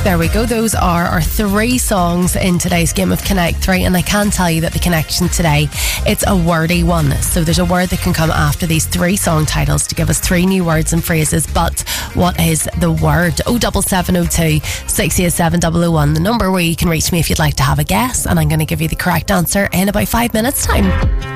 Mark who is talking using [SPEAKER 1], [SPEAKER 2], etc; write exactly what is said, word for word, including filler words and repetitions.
[SPEAKER 1] There we go. Those are our three songs in today's game of Connect three, and I can tell you that the connection today, it's a wordy one. So there's a word that can come after these three song titles to give us three new words and phrases. But what is the word? oh seven seven oh two, six eight seven oh oh one, the number where you can reach me if you'd like to have a guess, and I'm going to give you the correct answer in about five minutes time.